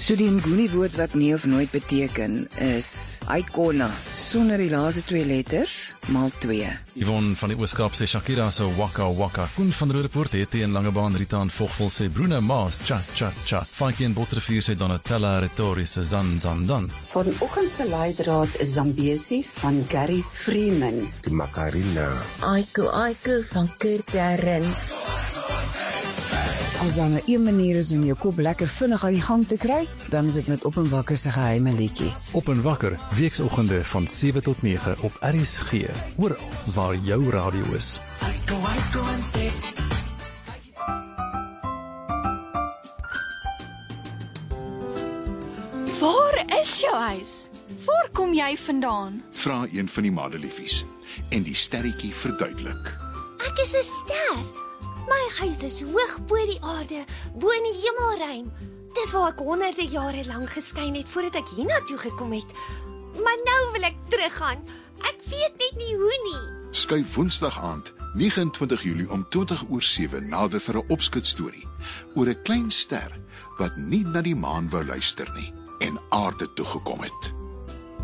So die Nguni woord wat nie of nooit beteken is Aikona, sonder die laaste 2 letters, maal 2. Yvonne van die Ooskaap sê Shakira se Waka Waka. Koen van Roodepoort het in Langebaan Rita en Vogvol sê Bruno Mars Cha Cha Cha. Faitjie en Bottervier sê Donatella Retori se Zan Zan Zan. Vanoggend se leidraad is Zambesi van Gary Freeman. Die Macarena. Aiku van Kurt Darren. As daar nou een manier is om jou kop lekker vinnig aan die gang te kry, dan is dit met Op en Wakker se geheime liedjie. Op en Wakker, weekoggende van 7 tot 9 op RSG. Oral waar jou radio is. Waar is jou huis? Waar kom jy vandaan? Vra een van die madeliefies en die sterretjie verduidelik. Ek is 'n ster. My huis is hoog bo die aarde, bo in die hemelruim. Dis waar ek honderde jare lank geskyn het voordat ek hiernatoe gekom het. Maar nou wil ek teruggaan. Ek weet net nie hoe nie. Skuif Woensdag aand, 29 Julie om 7:20 nader vir 'n opskutstorie oor 'n klein ster wat nie na die maan wou luister nie en aarde toe gekom het.